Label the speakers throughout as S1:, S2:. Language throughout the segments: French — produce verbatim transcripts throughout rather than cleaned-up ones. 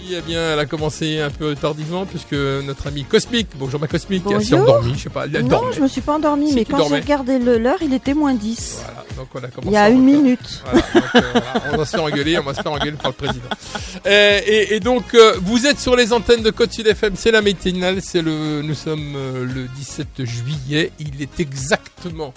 S1: eh bien, elle a commencé un peu tardivement puisque notre ami Cosmic, bonjour ma Cosmic,
S2: Bonjour.
S1: elle s'est endormie, je sais pas, elle
S2: Non,
S1: dormait.
S2: je me suis pas endormie,
S1: Si,
S2: mais
S1: tu
S2: quand
S1: dormais.
S2: j'ai regardé le- l'heure, il était moins dix.
S1: Voilà, donc on a commencé
S2: Il y a
S1: à
S2: une
S1: refaire.
S2: minute.
S1: Voilà, donc, euh, voilà, on va se faire engueuler, on va se faire engueuler par le président. Et, et, et donc, euh, vous êtes sur les antennes de Côte Sud F M, c'est la matinale, c'est le, nous sommes euh, le dix-sept juillet, il est exactement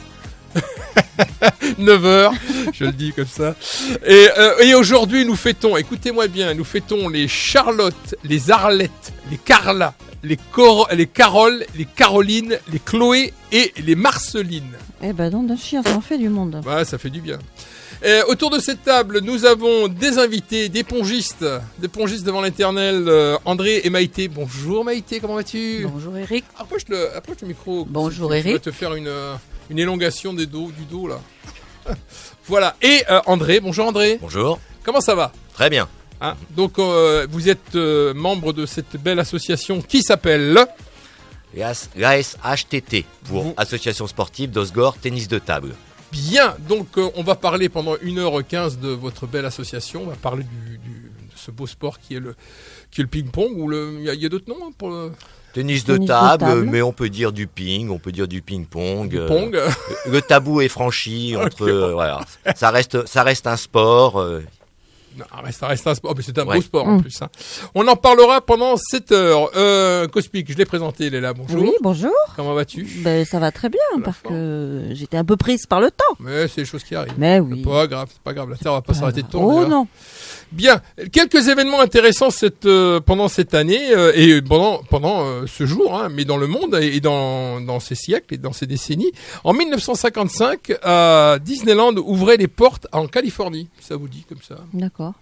S1: neuf heures, je le dis comme ça. Et, euh, et aujourd'hui, nous fêtons, écoutez-moi bien, nous fêtons les Charlotte, les Arlette, les Carla, les, Cor les Carole, les Caroline, les Chloé et les Marceline.
S2: Eh ben, non, d'un chien, ça en fait du monde.
S1: Ouais, ça fait du bien. Et autour de cette table, nous avons des invités, des pongistes, des pongistes devant l'éternel, euh, André et Maïté. Bonjour Maïté, comment vas-tu?
S3: Bonjour Eric.
S1: Approche le, approche le micro.
S3: Bonjour,
S1: Je
S3: Eric.
S1: vais te faire une, euh, une élongation des dos, du dos là. Voilà. Et euh, André, bonjour André.
S4: Bonjour.
S1: Comment ça va?
S4: Très bien.
S1: Hein, donc euh, vous êtes euh, membre de cette belle association qui s'appelle...
S4: L'A S H T T pour
S1: Vous-
S4: Association Sportive d'Osgore Tennis de Table.
S1: Bien, donc euh, on va parler pendant une heure quinze de votre belle association. On va parler du, du- de ce beau sport qui est le, qui est le ping-pong. Ou le, il y a, il y a d'autres noms hein, pour le
S4: Tennis de
S2: Tennis de
S4: table,
S2: table.
S4: mais on peut dire du ping, on peut dire du ping-pong.
S1: du
S4: euh,
S1: pong.
S4: Le tabou est franchi entre,
S1: Ok.
S4: euh, voilà. Ça reste, ça reste un sport. euh,
S1: Non, reste, reste un sport. Oh, mais c'est un beau
S4: Ouais.
S1: sport en
S2: Mm.
S1: plus. Hein. On en parlera pendant sept heures. Euh, Cosmic, je l'ai présenté, il est là. Bonjour.
S2: Oui, bonjour.
S1: Comment vas-tu?
S2: Ben, ça va très bien,
S1: La
S2: parce
S1: forme.
S2: que j'étais un peu prise par le temps.
S1: Mais c'est des choses qui arrivent.
S2: Mais
S1: C'est
S2: oui.
S1: pas grave, c'est pas grave. La Terre va pas s'arrêter de tourner.
S2: Oh
S1: hein.
S2: non.
S1: Bien, quelques événements intéressants cette, euh, pendant cette année euh, et pendant pendant euh, ce jour, hein, mais dans le monde et dans dans ces siècles et dans ces décennies. En mille neuf cent cinquante-cinq, euh, Disneyland ouvrait les portes en Californie. Ça vous dit comme ça.
S2: D'accord.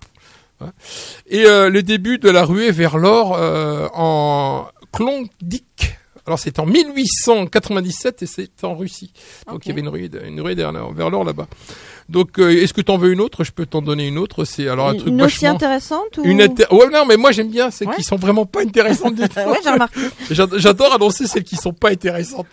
S1: Et euh, le début de la ruée vers l'or euh, en Klondike. Alors c'est en mille huit cent quatre-vingt-dix-sept et c'est en Russie. Donc
S2: Ok.
S1: il y avait une ruée, de- une ruée vers l'or- vers l'or là-bas. Donc euh, est-ce que t'en veux une autre? Je peux t'en donner une autre. C'est alors un truc
S2: Une aussi
S1: vachement.
S2: intéressante ou...
S1: Une inter- ouais non mais moi j'aime bien celles
S2: Ouais.
S1: qui sont vraiment pas intéressantes du tout.
S2: Ouais, j'ai remarqué.
S1: J'ad- J'adore annoncer celles qui sont pas intéressantes.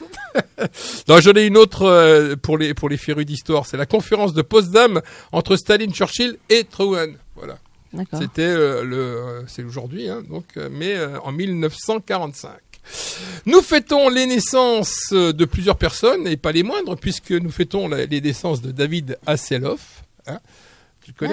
S1: Non, j'en ai une autre euh, pour les pour les férus d'histoire. C'est la conférence de Potsdam entre Staline, Churchill et Truman. Voilà.
S2: D'accord.
S1: C'était euh, le euh, c'est aujourd'hui hein, donc euh, mais euh, en mille neuf cent quarante-cinq. Nous fêtons les naissances de plusieurs personnes et pas les moindres puisque nous fêtons la- les naissances de David Hasselhoff. Hein. Tu le connais?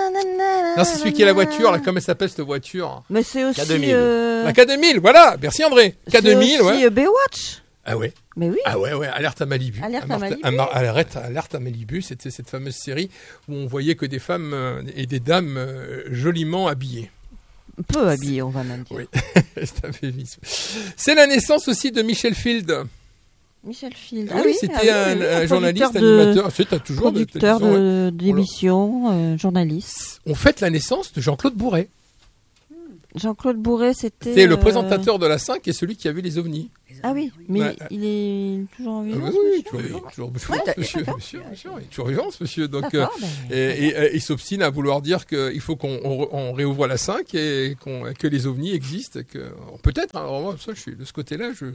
S1: Non, c'est celui qui a la voiture là. Comment elle s'appelle cette voiture?
S2: Mais c'est aussi...
S4: K deux mille.
S2: euh,
S1: La K deux mille, voilà. Merci André. K deux mille,
S2: c'est aussi
S1: ouais.
S2: euh, Baywatch.
S1: Ah ouais.
S2: Mais oui.
S1: Ah ouais, ouais, Alerte à Malibu.
S2: Alerte à Malibu.
S1: Amar- Alerte, Alerte à Malibu, c'était cette fameuse série où on voyait que des femmes euh, et des dames euh, joliment habillées.
S2: Peu habillé, on va même dire.
S1: Oui. C'est un euphémisme. C'est la naissance aussi de Michel Field.
S2: Michel Field.
S1: Ah oui, c'était
S2: ah
S1: un,
S2: oui, oui,
S1: un
S2: un
S1: journaliste,
S2: producteur de-
S1: animateur. C'est un toujours de
S2: Producteur
S1: télévision, ouais.
S2: de- d'émissions, euh, journaliste.
S1: On fête la naissance de Jean-Claude Bourret.
S2: Jean-Claude Bourret, c'était...
S1: C'est le
S2: euh,
S1: présentateur de la cinq et celui qui a vu les ovnis.
S2: Ah oui, mais
S1: Ouais.
S2: il est toujours en
S1: Ah
S2: vivant.
S1: oui,
S2: ce
S1: oui,
S2: monsieur
S1: toujours vivant, toujours vivant,
S2: Ouais,
S1: monsieur,
S2: d'accord.
S1: monsieur, monsieur, il est toujours vivant, ce monsieur. Donc, euh,
S2: D'accord, ben,
S1: Et, et, euh, il s'obstine à vouloir dire qu'il faut qu'on on, on réouvre la cinq et qu'on, que les ovnis existent. et Que, peut-être, hein, alors moi, ça, je suis de ce côté-là, je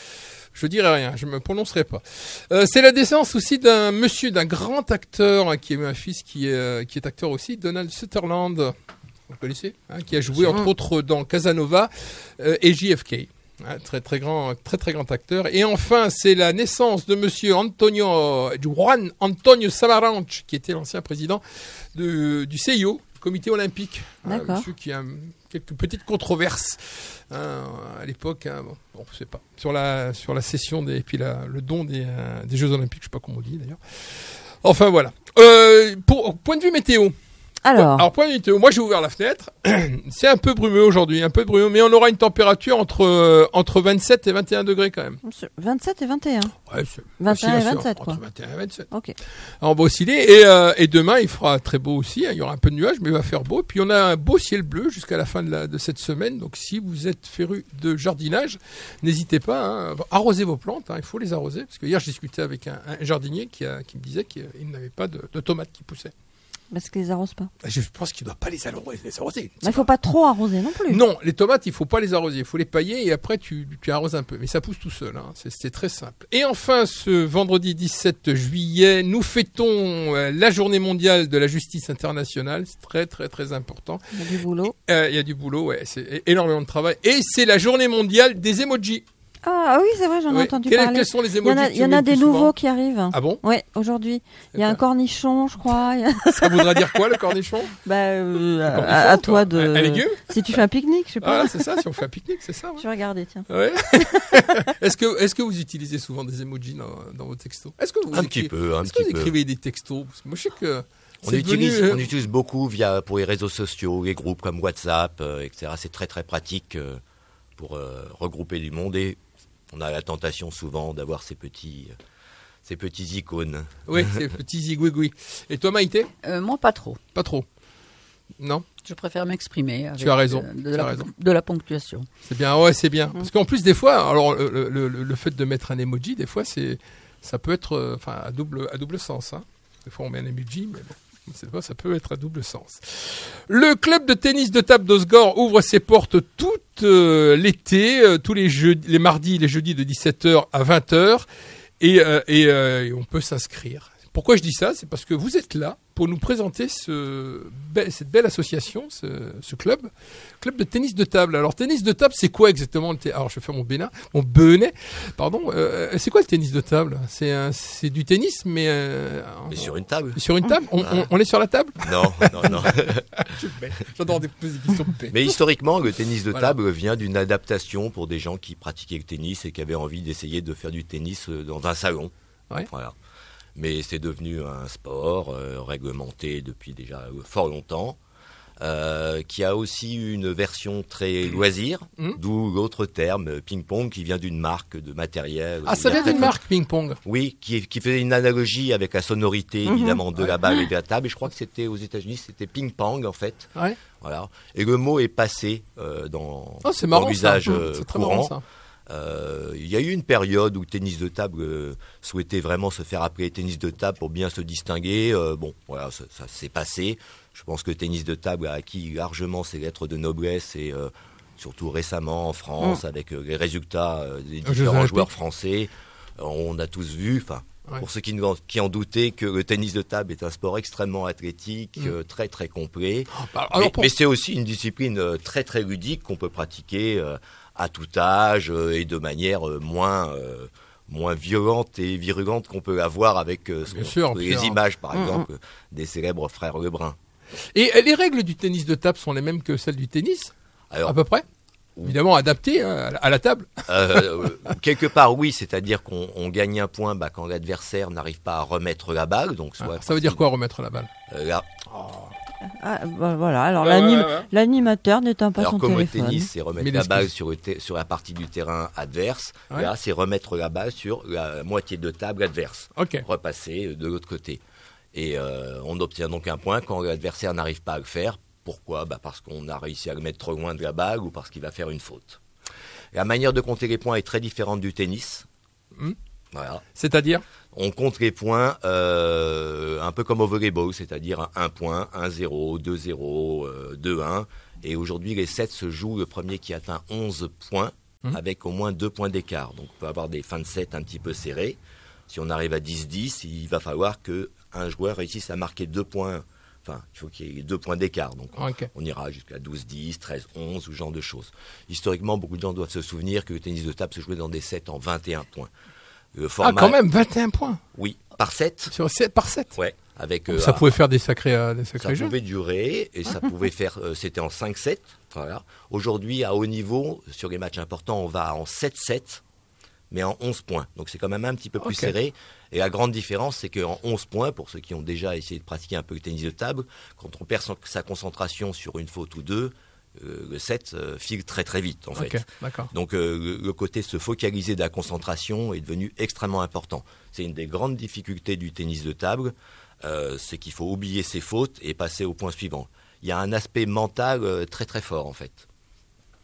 S1: je dirais rien, je me prononcerai pas. Euh, c'est la naissance aussi d'un monsieur, d'un grand acteur hein, qui a eu un fils qui est, euh, qui est acteur aussi, Donald Sutherland. Vous le connaissez hein, qui a joué entre autres dans Casanova euh, et J F K. Hein, très très grand, très très grand acteur. Et enfin, c'est la naissance de Monsieur Antonio Juan Antonio Samaranch, qui était l'ancien président de, du C I O, Comité olympique. Hein,
S2: D'accord.
S1: monsieur qui a quelques petites controverses hein, à l'époque. Hein, bon, bon, je sais pas sur la sur la cession des, et puis la, le don des, euh, des Jeux olympiques. Je sais pas comment on dit d'ailleurs. Enfin voilà. Euh, pour point de vue météo.
S2: Alors,
S1: Alors, point de vue météo, moi j'ai ouvert la fenêtre. C'est un peu brumeux aujourd'hui, un peu brumeux, mais on aura une température entre euh, entre vingt-sept et vingt et un degrés quand même.
S2: vingt-sept et vingt et un.
S1: Ouais, c'est
S2: vingt et un et
S1: oscillation
S2: vingt-sept, quoi.
S1: Entre vingt et un et vingt-sept.
S2: Ok.
S1: Alors, on va osciller et euh, et demain il fera très beau aussi. Hein, il y aura un peu de nuages, mais il va faire beau. Puis on a un beau ciel bleu jusqu'à la fin de la de cette semaine. Donc si vous êtes féru de jardinage, n'hésitez pas hein, arroser vos plantes. Hein, il faut les arroser parce que hier je discutais avec un, un jardinier qui a qui me disait qu'il n'avait pas de, de tomates qui poussaient.
S2: Parce qu'ils les arrosent pas.
S1: Je pense qu'il ne doit pas les arroser. Les arroser.
S2: Il faut pas trop arroser non plus.
S1: Non, les tomates, il faut pas les arroser. Il faut les pailler et après, tu, tu arroses un peu. Mais ça pousse tout seul. Hein. C'est, c'est très simple. Et enfin, ce vendredi dix-sept juillet, nous fêtons euh, la journée mondiale de la justice internationale. C'est très, très, très important.
S2: Il y a du boulot.
S1: Euh, Il y a du boulot, ouais. C'est énormément de travail. Et c'est la journée mondiale des emojis.
S2: Ah oui, c'est vrai, j'en ai
S1: Ouais.
S2: entendu
S1: Quels,
S2: parler.
S1: quels sont les
S2: Il y en
S1: emojis
S2: a,
S1: que
S2: il
S1: tu
S2: y en
S1: mets
S2: a
S1: le
S2: des
S1: plus
S2: nouveaux
S1: souvent
S2: qui arrivent.
S1: Ah bon?
S2: Ouais, aujourd'hui. Il y a
S1: ben.
S2: un cornichon, je crois. Il y a-
S1: Ça voudra dire quoi, le cornichon?
S2: bah, euh, à,
S1: cornichon,
S2: à
S1: quoi.
S2: toi de.
S1: Un, un légume?
S2: Si tu fais un pique-nique, je sais pas.
S1: Ah, c'est ça, si on fait un pique-nique, c'est ça. Ouais.
S2: Je vais regarder, tiens.
S1: Ouais. est-ce que, est-ce que vous utilisez souvent des emojis dans, dans vos textos? Est-ce que vous
S4: Un
S1: écrivez,
S4: petit peu, un
S1: est-ce que
S4: petit
S1: vous
S4: peu.
S1: écrivez des textos? Parce que moi, je sais que
S4: On
S1: c'est
S4: utilise,
S1: devenu, euh,
S4: on utilise beaucoup via, pour les réseaux sociaux, les groupes comme WhatsApp, euh, et cetera. C'est très très pratique euh, pour euh, regrouper du monde et on a la tentation souvent d'avoir ces petits, euh, ces petits icônes.
S1: Oui, ces petits zigouigouis. Et toi, Maïté?
S3: Euh, moi, pas trop.
S1: Pas trop. Non?
S3: Je préfère m'exprimer. Avec,
S1: Tu as raison,
S3: euh, de,
S1: tu
S3: la,
S1: as raison.
S3: de la ponctuation.
S1: C'est bien, ouais, c'est bien. Parce qu'en plus, des fois, alors le, le, le, le fait de mettre un emoji, des fois, c'est, ça peut être, euh, enfin, à double, à double sens. Hein. Des fois, on met un emoji, mais bon. C'est pas, ça peut être à double sens. Le club de tennis de table d'Osgore ouvre ses portes tout euh, l'été, euh, tous les jeudis, les mardis, les jeudis de dix-sept heures à vingt heures, et, euh, et, euh, et on peut s'inscrire. Pourquoi je dis ça? C'est parce que vous êtes là pour nous présenter ce, be- cette belle association, ce, ce club, club de tennis de table. Alors, tennis de table, c'est quoi exactement le té- Alors, je vais faire mon bénin, mon benet, pardon. Euh, c'est quoi le tennis de table? C'est un- c'est du tennis, mais, euh,
S4: Mais sur une table?
S1: sur une table. On, on- on est sur la table.
S4: Non, non, non.
S1: Je suis bête. J'adore des poser des questions bêtes.
S4: Mais historiquement, le tennis de
S1: Voilà.
S4: table vient d'une adaptation pour des gens qui pratiquaient le tennis et qui avaient envie d'essayer de faire du tennis euh, dans un salon.
S1: Ouais.
S4: Voilà. Mais c'est devenu un sport euh, réglementé depuis déjà euh, fort longtemps, euh, qui a aussi une version très loisir,
S1: Mhm.
S4: d'où l'autre terme, euh, ping-pong, qui vient d'une marque de matériel.
S1: Ah, ça vient d'une marque ping-pong.
S4: Oui, qui, qui faisait une analogie avec la sonorité,
S2: Mhm.
S4: évidemment, de la balle et de la table. Et je crois que c'était aux États-Unis, c'était ping-pong, en fait.
S1: Ouais.
S4: Voilà. Et le mot est passé euh, dans,
S1: Oh, c'est
S4: dans
S1: marrant ça.
S4: l'usage euh,
S1: C'est très
S4: courant.
S1: marrant ça.
S4: Euh, il y a eu une période où le tennis de table euh, souhaitait vraiment se faire appeler tennis de table pour bien se distinguer. Euh, bon, voilà, ça, ça s'est passé. Je pense que le tennis de table a acquis largement ses lettres de noblesse et euh, surtout récemment en France, avec euh, les résultats euh, des
S1: Aux Jeux
S4: différents
S1: Olympiques.
S4: joueurs français. Euh, on a tous vu, enfin,
S1: Ouais.
S4: pour ceux qui, nous en, qui en doutaient, que le tennis de table est un sport extrêmement athlétique,
S1: Mm.
S4: euh, très très complet.
S1: Bah, alors,
S4: mais
S1: pour-
S4: mais c'est aussi une discipline euh, très très ludique qu'on peut pratiquer euh, à tout âge euh, et de manière euh, moins euh, moins violente et virulente qu'on peut avoir avec euh, ce
S1: Bien
S4: qu'on-
S1: sûr,
S4: les
S1: bien sûr.
S4: images par
S2: Mm,
S4: exemple des célèbres frères Lebrun.
S1: Et euh, les règles du tennis de table sont les mêmes que celles du tennis,
S4: Alors
S1: à peu près. Évidemment adaptées hein, à la- à la table.
S4: euh, euh, quelque part oui, c'est-à-dire qu'on on gagne un point bah, quand l'adversaire n'arrive pas à remettre la balle, donc soit
S1: Ah, ça veut dire quoi remettre la balle?
S4: euh, là,
S2: Ah, bah, voilà. Alors,
S1: Ouais,
S2: l'anim-
S1: ouais, ouais.
S2: l'animateur n'éteint pas
S4: alors
S2: son
S4: comme au
S2: téléphone.
S4: tennis, c'est remettre
S1: Mille
S4: la balle
S1: excuses.
S4: sur, le te- sur la partie du terrain adverse.
S1: Ouais.
S4: Là, c'est remettre la balle sur la moitié de table adverse.
S1: Ok.
S4: Repasser de l'autre côté. Et euh, on obtient donc un point quand l'adversaire n'arrive pas à le faire. Pourquoi? Bah parce qu'on a réussi à le mettre trop loin de la balle ou parce qu'il va faire une faute. La manière de compter les points est très différente du tennis.
S1: Hmm.
S4: Voilà.
S1: C'est-à-dire?
S4: On compte les points euh, un peu comme au volleyball, c'est-à-dire un point, un zéro, deux zéro, euh, deux un. Et aujourd'hui, les sets se jouent le premier qui atteint onze points,
S1: Mhm.
S4: avec au moins deux points d'écart. Donc on peut avoir des fins de set un petit peu serrées. Si on arrive à dix dix, il va falloir qu'un joueur réussisse à marquer deux points. Enfin, il faut qu'il y ait deux points d'écart. Donc
S1: Ok.
S4: on ira jusqu'à douze dix, treize onze ou ce genre de choses. Historiquement, beaucoup de gens doivent se souvenir que le tennis de table se jouait dans des sets en vingt et un points. Le
S1: Ah,
S4: format,
S1: quand même, vingt et un points.
S4: oui, par set.
S1: Sur sept par sept.
S4: Ouais, avec euh,
S1: Ça pouvait faire des sacrés, euh, des
S4: ça
S1: sacrés jeux.
S4: pouvait durer et ça pouvait faire. euh, c'était en cinq sept. Voilà. Aujourd'hui, à haut niveau, sur les matchs importants, on va en sept sept, mais en onze points. Donc c'est quand même un petit peu plus
S1: Ok.
S4: serré. Et la grande différence, c'est qu'en onze points, pour ceux qui ont déjà essayé de pratiquer un peu le tennis de table, quand on perd son- sa concentration sur une faute ou deux, euh, le set euh, file très très vite en fait.
S1: Ok, d'accord.
S4: Donc euh, le, le côté se focaliser de la concentration est devenu extrêmement important. C'est une des grandes difficultés du tennis de table, euh, c'est qu'il faut oublier ses fautes et passer au point suivant. Il y a un aspect mental euh, très très fort en fait.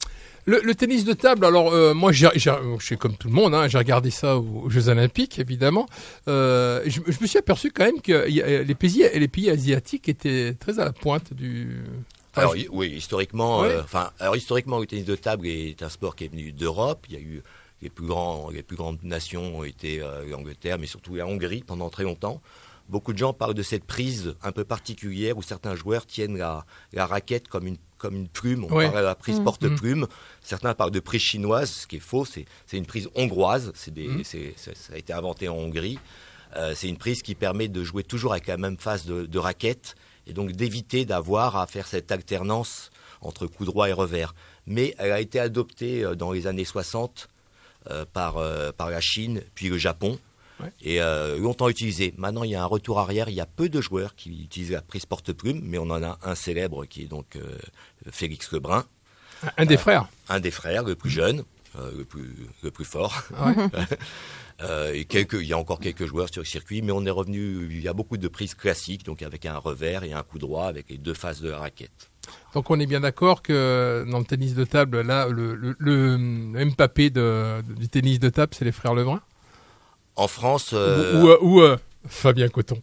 S1: Le, le tennis de table, alors euh, moi, j'ai, j'ai, je suis comme tout le monde, hein, j'ai regardé ça aux, aux Jeux Olympiques, évidemment. Euh, je, je me suis aperçu quand même que y a, les pays, les pays asiatiques étaient très à la pointe du. Enfin,
S4: Alors
S1: je...
S4: oui, historiquement,
S1: ouais.
S4: euh, enfin, alors historiquement, le tennis de table est un sport qui est venu d'Europe. Il y a eu les plus grands, les plus grandes nations ont été euh, l'Angleterre, mais surtout la Hongrie pendant très longtemps. Beaucoup de gens parlent de cette prise un peu particulière où certains joueurs tiennent la, la raquette comme une, comme une plume. On
S1: Ouais.
S4: parle de la prise
S2: Mmh.
S4: porte-plume. Certains parlent de prise chinoise, ce qui est faux. C'est, c'est une prise hongroise. C'est des,
S1: Mmh.
S4: c'est, c'est, ça a été inventé en Hongrie. Euh, c'est une prise qui permet de jouer toujours avec la même phase de, de raquette et donc d'éviter d'avoir à faire cette alternance entre coup droit et revers. Mais elle a été adoptée euh, dans les années soixante euh, par, euh, par la Chine puis le Japon.
S1: Ouais.
S4: Et euh, longtemps utilisé. Maintenant, il y a un retour arrière. Il y a peu de joueurs qui utilisent la prise porte-plume, mais on en a un célèbre qui est donc euh, Félix Lebrun,
S1: Un, un des
S4: Euh,
S1: frères.
S4: un des frères, le plus jeune, euh, le plus le plus fort.
S1: Ah ouais.
S4: Euh, et quelques, il y a encore quelques joueurs sur le circuit, mais on est revenu. Il y a beaucoup de prises classiques, donc avec un revers et un coup droit, avec les deux faces de la raquette.
S1: Donc on est bien d'accord que dans le tennis de table, là, le, le, le, le Mbappé de, du tennis de table, c'est les frères Lebrun.
S4: En France, euh,
S1: Ou, ou, ou euh, Fabien Coton.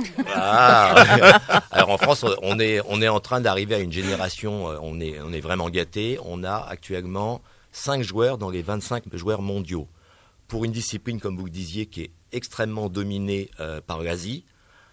S4: Ah, alors en France, on est, on est en train d'arriver à une génération, euh, on est, on est vraiment gâtés. On a actuellement cinq joueurs dans les vingt-cinq joueurs mondiaux. Pour une discipline, comme vous le disiez, qui est extrêmement dominée euh, par l'Asie,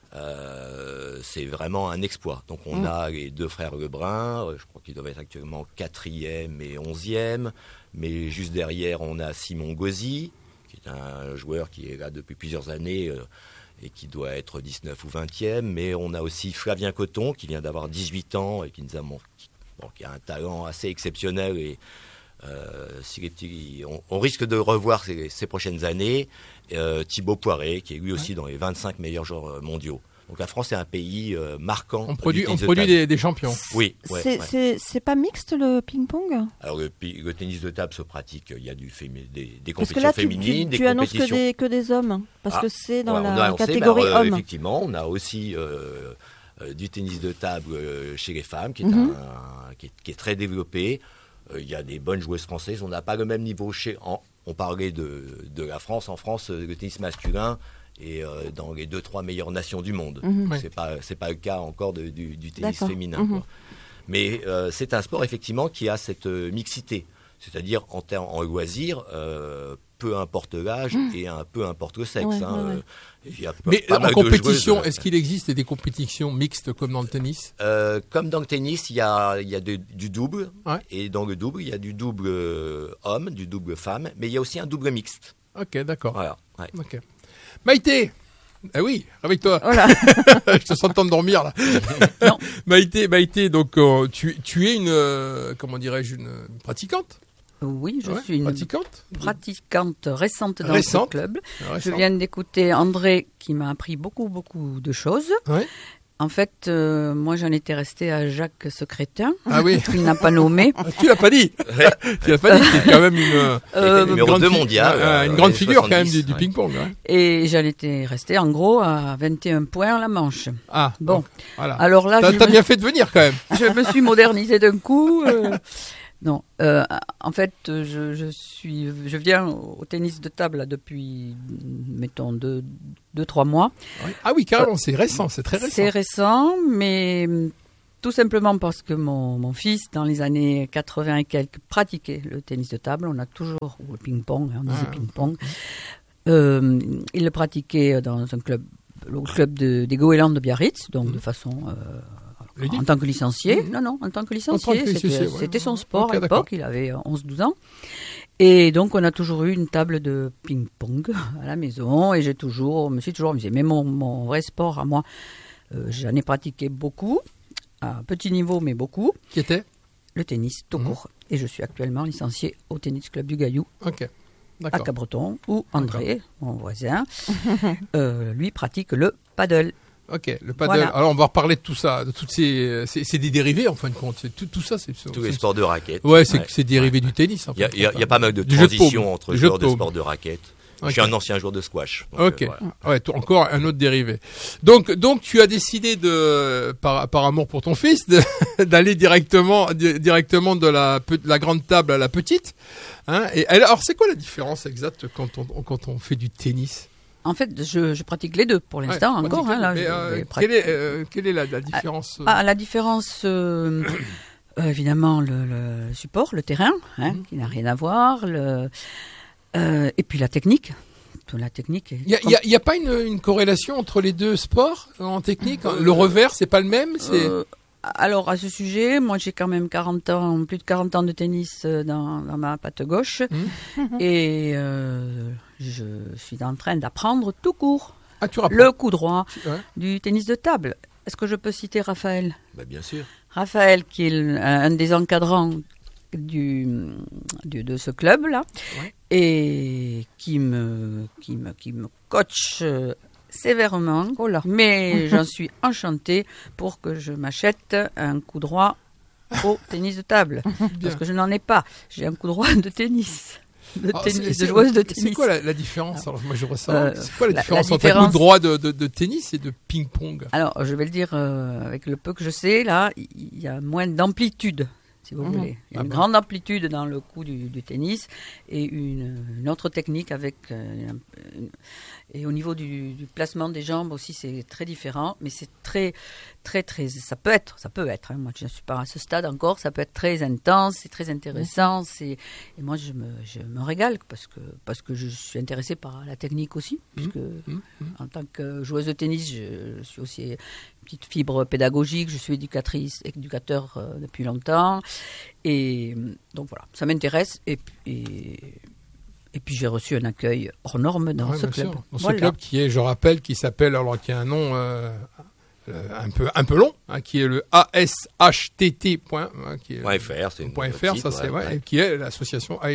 S4: euh, c'est vraiment un exploit. Donc on
S2: Mm.
S4: a les deux frères Lebrun, euh, je crois qu'ils doivent être actuellement quatrième et onzième, mais juste derrière, on a Simon Gauzy, qui est un joueur qui est là depuis plusieurs années, euh, et qui doit être dix-neuf ou vingtième, mais on a aussi Flavien Coton qui vient d'avoir dix-huit ans et qui nous a mon- qui, bon, qui a un talent assez exceptionnel et euh, si les petits, on, on risque de revoir ces, ces prochaines années. Euh, Thibaut Poiré qui est lui aussi dans les vingt-cinq meilleurs joueurs mondiaux. Donc la France est un pays euh, marquant.
S1: On
S4: du
S1: produit, on
S4: tennis de
S1: produit
S4: table.
S1: des, des champions.
S4: Oui, ouais,
S2: c'est,
S4: ouais.
S2: c'est, c'est pas mixte le ping-pong?
S4: Alors le, pi- le tennis de table se pratique. Il y a du fémi- des, des
S2: Parce que
S4: compétitions
S2: là, tu,
S4: féminines,
S2: tu,
S4: des
S2: tu annonces que
S4: compétitions.
S2: des, que des hommes. Parce
S4: Ah,
S2: que c'est dans
S4: Ouais, on
S2: la
S4: a annoncé,
S2: catégorie
S4: bah, alors, euh,
S2: hommes.
S4: Effectivement, on a aussi euh, euh, du tennis de table euh, chez les femmes, qui est,
S2: Mhm.
S4: un, qui est, qui est très développé. Euh, Il y a des bonnes joueuses françaises. On n'a pas le même niveau chez. En, on parlait de, de la France. En France, euh, le tennis masculin est euh, dans les deux trois meilleures nations du monde.
S2: Mhm.
S1: Oui.
S4: C'est pas c'est pas le cas encore de- du, du tennis
S2: D'accord.
S4: féminin.
S2: Mhm.
S4: Quoi. Mais euh, c'est un sport effectivement qui a cette euh, mixité, c'est-à-dire en termes en loisir, euh, peu importe l'âge et un peu importe le sexe.
S2: Ouais,
S4: hein,
S2: ouais, ouais.
S4: euh, il y a
S1: Mais
S4: pas
S1: en
S4: mal de
S1: compétition,
S4: joueuses.
S1: est-ce qu'il existe des compétitions mixtes comme dans le tennis?
S4: Euh, comme dans le tennis, il y a, il y a de- du double.
S1: Ouais.
S4: Et dans le double, il y a du double euh, homme, du double femme, mais il y a aussi un double mixte.
S1: Ok, d'accord.
S4: Voilà. Ouais.
S1: Ok. Maïté. Ah oui, réveille-toi.
S2: Voilà.
S1: Je te sens temps de dormir là.
S3: Non.
S1: Maïté, Maïté, donc euh, tu, tu es une, euh, comment dirais-je, une euh, pratiquante?
S3: Oui, je
S1: Ouais,
S3: suis une
S1: pratiquante.
S3: pratiquante récente dans
S1: Récente.
S3: ce club.
S1: Ouais,
S3: Je
S1: ça.
S3: viens d'écouter André qui m'a appris beaucoup, beaucoup de choses.
S1: Ouais.
S3: En fait, euh, moi j'en étais restée à Jacques Secrétin,
S1: Ah oui.
S3: qu'il n'a pas nommé.
S1: Ah, tu l'as pas dit. Tu l'as pas dit. C'est quand même une, euh,
S3: Euh,
S4: numéro
S1: grande
S4: deux
S1: fi-
S4: mondial,
S1: ouais,
S4: euh,
S1: une
S4: dans
S1: grande
S4: les
S1: figure quand même
S4: soixante-dix,
S1: du, du
S4: ouais.
S1: ping-pong. Ouais.
S3: Et j'en étais restée en gros à vingt et un points la manche.
S1: Ah
S3: Bon,
S1: donc, voilà.
S3: alors là,
S1: T'as
S3: je
S1: t'as
S3: me,
S1: bien fait de venir quand même.
S3: je me suis modernisée d'un coup. euh, non, euh, en fait, je, je suis, je viens au tennis de table là, depuis, mettons, deux, deux, trois mois.
S1: Ah oui, carrément, c'est récent, c'est très récent.
S3: C'est récent, mais hum, tout simplement parce que mon, mon fils, dans les années quatre-vingts et quelques, pratiquait le tennis de table. On a toujours, ou le ping-pong, hein, on disait
S1: Ah.
S3: ping-pong. Euh, il le pratiquait dans un club, le club de, des Goélands de Biarritz, donc de façon... euh,
S1: Ludique.
S3: en tant que licencié.
S1: Mhm.
S3: Non, non, en tant que
S1: En tant
S3: licencié.
S1: que
S3: C'était,
S1: licencié, ouais.
S3: c'était son sport
S1: Ok,
S3: à
S1: d'accord.
S3: l'époque. Il avait onze douze ans. Et donc, on a toujours eu une table de ping-pong à la maison. Et j'ai toujours, je me suis toujours amusée. Mais mon, mon vrai sport à moi, euh, j'en ai pratiqué beaucoup, à petit niveau, mais beaucoup.
S1: Qui était?
S3: Le tennis, tout
S1: Mhm.
S3: court. Et je suis actuellement licencié au tennis club du Gaillou,
S1: Ok,
S3: à
S1: d'accord.
S3: Cabreton, où André, mon voisin, euh, lui pratique le paddle.
S1: Ok, le paddle.
S3: Voilà.
S1: Alors on va reparler de tout ça, de toutes ces, c'est, c'est des dérivés en fin de compte. C'est tout, tout ça, c'est
S4: Tous les
S1: c'est-
S4: sports de raquettes.
S1: Ouais, c'est,
S4: Ouais.
S1: c'est dérivé du tennis. En
S4: Il y, a-
S1: fin de
S4: il y a-
S1: compte,
S4: il y a pas mal de
S1: Du jeu de
S4: transitions
S1: paume.
S4: entre
S1: Du jeu
S4: joueurs
S1: de
S4: de,
S1: paume.
S4: sport de raquettes.
S1: Ok.
S4: Je suis un ancien joueur de squash. donc,
S1: Ok,
S4: euh, voilà.
S1: ouais, tout- encore un autre dérivé. Donc, donc tu as décidé de, par, par amour pour ton fils, de, d'aller directement, di- directement de la, pe- de la grande table à la petite. Hein. Et alors, c'est quoi la différence exacte quand on, quand on fait du tennis?
S3: En fait, je, je pratique les deux pour l'instant
S1: Ouais,
S3: encore. Hein, là,
S1: mais,
S3: je
S1: euh,
S3: vais
S1: quelle est, euh, quelle est la, la différence euh,
S3: Ah, la différence, euh, euh, évidemment, le, le support, le terrain, hein,
S1: Mhm.
S3: qui n'a rien à voir, le, euh, et puis la technique. Toute la technique. est
S1: Il n'y a, y a- y a pas une, une corrélation entre les deux sports euh, en technique? Le revers, c'est pas le même c'est...
S3: Euh, alors, à ce sujet, moi, j'ai quand même quarante ans, plus de quarante ans de tennis euh, dans, dans ma patte gauche.
S1: Mhm.
S3: Et euh, je suis en train d'apprendre tout court
S1: Ah, tu rapprends.
S3: le coup droit
S1: Ouais.
S3: du tennis de table. Est-ce que je peux citer Raphaël?
S4: Bah, bien sûr.
S3: Raphaël, qui est le- un des encadrants du, du- de ce club-là,
S1: Ouais.
S3: et qui me, qui me, qui me coach euh, sévèrement.
S2: Oh là.
S3: Mais j'en suis enchantée pour que je m'achète un coup droit au tennis de table. Parce que je n'en ai pas. J'ai un coup droit de tennis. De,
S1: Ah,
S3: tennis,
S1: c'est-
S3: de
S1: c'est-
S3: joueuse de
S1: C'est
S3: tennis.
S1: quoi la, la différence? Alors, moi, je ressens.
S3: Euh,
S1: c'est quoi la,
S3: la-
S1: différence
S3: la
S1: entre un coup
S3: différence-
S1: de droit de, de, de tennis et de ping-pong?
S3: Alors, je vais le dire euh, avec le peu que je sais, là, il y a moins d'amplitude, si vous
S2: Mhm.
S3: voulez. Il y a
S1: Ah
S3: une
S1: bon.
S3: grande amplitude dans le coup du, du tennis et une, une autre technique avec... euh, un- une- et au niveau du, du placement des jambes aussi, c'est très différent, mais c'est très, très, très... Ça peut être, ça peut être, hein, moi je ne suis pas à ce stade encore, ça peut être très intense, c'est très intéressant, c'est, et moi je me, je me régale parce que, parce que je suis intéressée par la technique aussi, puisque
S1: mmh,
S3: en tant que joueuse de tennis, je, je suis aussi une petite fibre pédagogique, je suis éducatrice, éducateur euh, depuis longtemps, et euh, donc voilà, ça m'intéresse, et, et, et puis j'ai reçu un accueil hors norme dans
S1: Ouais,
S3: ce
S1: bien
S3: club.
S1: sûr. Dans ce
S3: Voilà.
S1: club qui est, je rappelle, qui s'appelle, alors qui a un nom euh, euh, un peu un peu long, hein, qui est le A S H T T. Point, hein, qui est,
S4: Point .fr, c'est une
S1: point
S4: notre
S1: .fr,
S4: site,
S1: ça c'est
S4: ouais,
S1: ouais,
S4: ouais.
S1: et qui est l'association A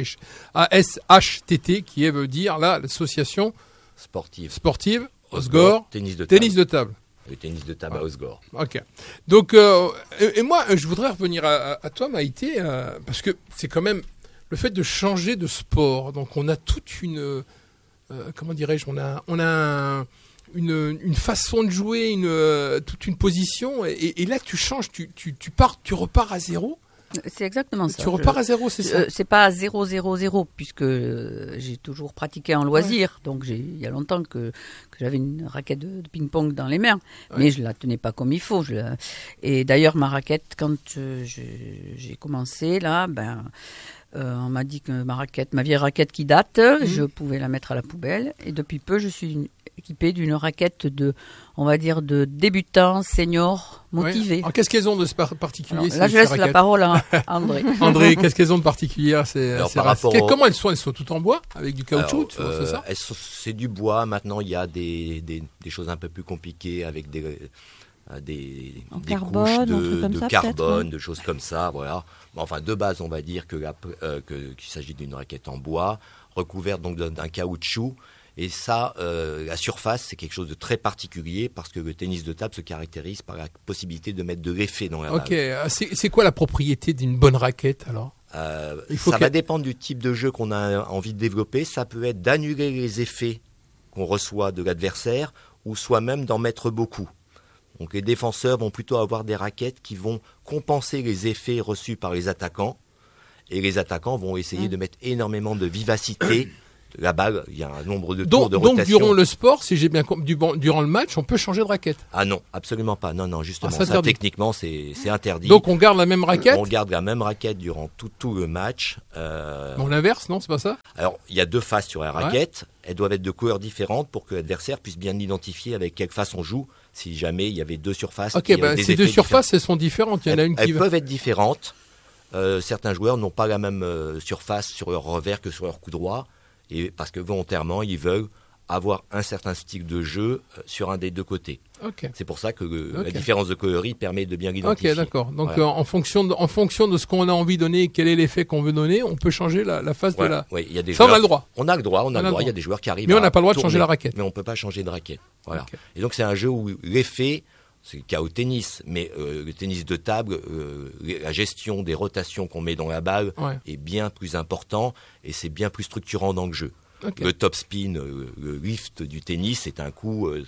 S1: S H T T, qui est, veut dire là l'association
S4: Sportive.
S1: sportive Osgore
S4: Tennis de table.
S1: tennis de table.
S4: Le tennis de table
S1: Ah.
S4: à Osgore.
S1: Ok. Donc euh, et, et moi je voudrais revenir à, à- à toi Maïté euh, parce que c'est quand même le fait de changer de sport. Donc on a toute une euh, comment dirais-je, on a on a un- une, une façon de jouer, une euh, toute une position et, et là tu changes, tu, tu, tu pars, tu repars à zéro.
S3: C'est exactement ça.
S1: Tu repars
S3: Je-
S1: à zéro, c'est ça.
S3: Euh, c'est pas zéro zéro zéro puisque euh, j'ai toujours pratiqué en loisir. Donc j'ai, il y a longtemps que, que j'avais une raquette de, de ping-pong dans les mains,
S1: Ouais.
S3: mais je la tenais pas comme il faut. Je la- Et d'ailleurs ma raquette, quand euh, je- j'ai commencé là, ben euh, on m'a dit que ma raquette, ma vieille raquette qui date, je pouvais la mettre à la poubelle. Et depuis peu, je suis une- équipée d'une raquette de, on va dire, de débutant senior motivé.
S1: Ouais. Alors, qu'est-ce qu'elles ont de par- particulier
S3: Alors,
S1: ces-
S3: là, je
S1: ces
S3: laisse la
S1: raquettes
S3: parole à André.
S1: André, qu'est-ce qu'elles ont de particulier ces,
S4: Alors,
S1: ces
S4: par
S1: raquettes
S4: rapport au-
S1: Comment elles sont Elles sont toutes en bois avec du caoutchouc,
S4: Alors,
S1: tu vois,
S4: euh,
S1: c'est ça
S4: elles sont- c'est du bois. Maintenant, il y a des, des, des choses un peu plus compliquées avec des, euh, des,
S2: En
S4: des
S2: carbone,
S4: couches
S2: un
S4: de,
S2: truc comme
S4: de
S2: ça,
S4: carbone,
S2: peut-être, ouais.
S4: de choses comme ça. Voilà. Bon, enfin, de base, on va dire que la- euh, que- qu'il s'agit d'une raquette en bois, recouverte donc d'un, d'un caoutchouc. Et ça, euh, la surface, c'est quelque chose de très particulier parce que le tennis de table se caractérise par la possibilité de mettre de l'effet dans la balle.
S1: Ok, euh, c'est c'est quoi la propriété d'une bonne raquette alors
S4: Euh,
S1: Il faut
S4: ça
S1: que-
S4: va dépendre du type de jeu qu'on a envie de développer. Ça peut être d'annuler les effets qu'on reçoit de l'adversaire ou soi-même d'en mettre beaucoup. Donc les défenseurs vont plutôt avoir des raquettes qui vont compenser les effets reçus par les attaquants. Et les attaquants vont essayer
S2: Mm.
S4: de mettre énormément de vivacité. La balle, il y a un nombre de tours
S1: donc,
S4: de
S1: donc
S4: rotation.
S1: durant le sport, si j'ai bien compris, du- durant le match, on peut changer de raquette.
S4: Ah non, absolument pas. Non, non, justement,
S1: Ah, c'est
S4: ça
S1: interdit.
S4: techniquement, c'est c'est interdit.
S1: Donc on garde la même raquette.
S4: On garde la même raquette durant tout, tout le match. Euh,
S1: On l'inverse, non, c'est pas ça
S4: Alors, il y a deux faces sur la raquette. Elles doivent être de couleurs différentes pour que l'adversaire puisse bien identifier avec quelle face on joue. Si jamais il y avait deux surfaces.
S1: Ok,
S4: qui avaient
S1: bah,
S4: des
S1: ces deux
S4: effets
S1: surfaces, elles sont différentes. Il y en a
S4: différents.
S1: une
S4: elles,
S1: qui
S4: elles
S1: va.
S4: peuvent être différentes. Euh, certains joueurs n'ont pas la même euh, surface sur leur revers que sur leur coup droit. Et parce que volontairement, ils veulent avoir un certain style de jeu euh, sur un des deux côtés.
S1: Ok.
S4: C'est pour ça que euh,
S1: Ok.
S4: la différence de coloris permet de bien
S1: Ok,
S4: l'identifier.
S1: d'accord. Donc
S4: Voilà.
S1: euh, en fonction de, en fonction de ce qu'on a envie de donner, quel est l'effet qu'on veut donner, on peut changer la, la face de
S4: Voilà.
S1: la.
S4: Oui, il y a des
S1: Ça, on a
S4: joueurs-
S1: le droit.
S4: On a le droit, on a
S1: On
S4: le
S1: a le
S4: droit. Il y a
S1: droit.
S4: des joueurs qui arrivent
S1: Mais on
S4: à
S1: n'a pas le droit de
S4: tourner,
S1: changer la raquette.
S4: Mais on ne peut pas changer de raquette. Voilà.
S1: Ok.
S4: Et donc c'est un jeu où l'effet, c'est le cas au tennis, mais euh, le tennis de table, euh, la gestion des rotations qu'on met dans la balle
S1: Ouais.
S4: est bien plus important et c'est bien plus structurant dans le jeu.
S1: Ok.
S4: Le top spin, euh, le lift du tennis, c'est un coup euh,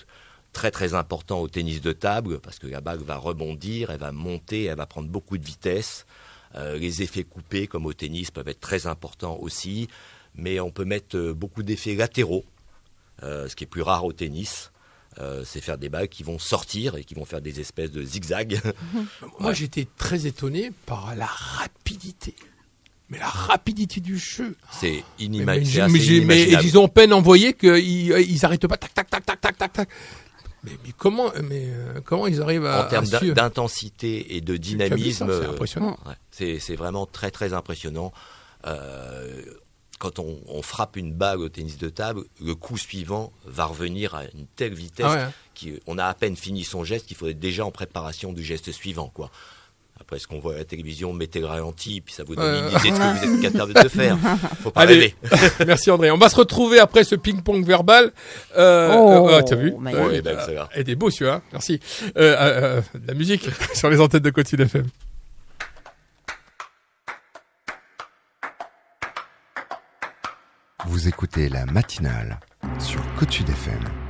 S4: très très important au tennis de table, parce que la balle va rebondir, elle va monter, elle va prendre beaucoup de vitesse. Euh, les effets coupés, comme au tennis, peuvent être très importants aussi, mais on peut mettre euh, beaucoup d'effets latéraux, euh, ce qui est plus rare au tennis. Euh, c'est faire des balles qui vont sortir et qui vont faire des espèces de zigzags.
S1: Moi,
S4: Ouais.
S1: j'étais très étonné par la rapidité. Mais la rapidité du jeu.
S4: C'est
S1: Mais,
S4: inima-
S1: mais,
S4: c'est
S1: j'ai-
S4: assez
S1: mais j'ai- mais
S4: inimaginable.
S1: ils ont peine envoyé qu'ils ils arrêtent pas. Tac, tac, tac, tac, tac, tac, tac. Mais, mais comment, mais euh, comment ils arrivent à
S4: En termes
S1: à
S4: d'in-
S1: suivre
S4: d'intensité et de
S1: Tu as vu ça,
S4: dynamisme,
S1: c'est impressionnant.
S4: ouais, c'est, c'est vraiment très très impressionnant. Euh, quand on, on frappe une balle au tennis de table, le coup suivant va revenir à une telle vitesse
S1: Ah ouais.
S4: qu'on a à peine fini son geste qu'il faut être déjà en préparation du geste suivant, quoi. Après, ce qu'on voit à la télévision, mettez le ralenti, puis ça vous donne
S1: Euh.
S4: une idée de ce que vous êtes capable de faire. Faut pas
S1: Allez.
S4: rêver.
S1: Merci André. On va se retrouver après ce ping-pong verbal. Euh,
S2: Oh,
S1: euh, t'as vu
S2: magnifique.
S4: Ouais, ben, ça va.
S1: Elle était beau celui-là. Merci. Euh, euh, euh, de la musique sur les antennes de Côte Sud F M.
S5: Vous écoutez la matinale sur Côte Sud F M.